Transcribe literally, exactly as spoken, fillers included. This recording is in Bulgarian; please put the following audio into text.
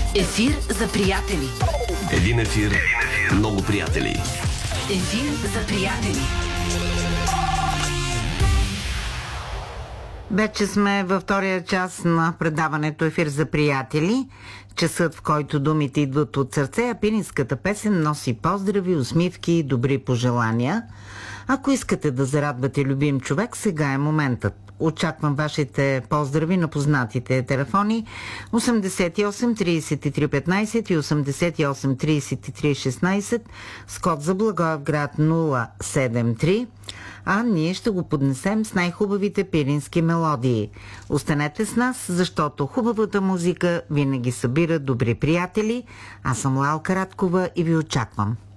Ефир за приятели. Един ефир, много приятели. Ефир за приятели. Вече сме във втория час на предаването Ефир за приятели. Часът, в който думите идват от сърце, а пиринската песен носи поздрави, усмивки и добри пожелания. Ако искате да зарадвате любим човек, сега е моментът. Очаквам вашите поздрави на познатите телефони осемдесет и осем тридесет и три петнайсет и осемдесет и осем тридесет и три шестнайсет с код за Благоевград нула седем три, а ние ще го поднесем с най-хубавите пирински мелодии. Останете с нас, защото хубавата музика винаги събира добри приятели. Аз съм Лалка Радкова и ви очаквам.